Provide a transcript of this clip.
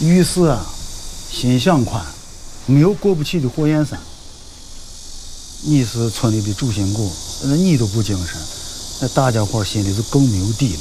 于是啊，心向宽，没有过不去的火焰山。你是村里的主心骨，那你都不精神，那大家伙心里就更没有底了。